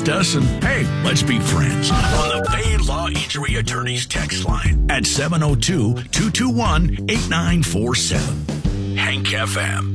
text us and, hey, let's be friends on the Bay Law Injury Attorneys text line at 702-221-8947. Hank FM.